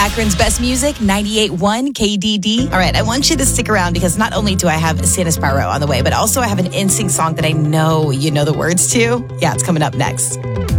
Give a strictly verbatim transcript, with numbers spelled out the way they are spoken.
Akron's best music, ninety-eight point one K D D. All right, I want you to stick around because not only do I have Santa Sparrow on the way, but also I have an N Sync song that I know you know the words to. Yeah, it's coming up next.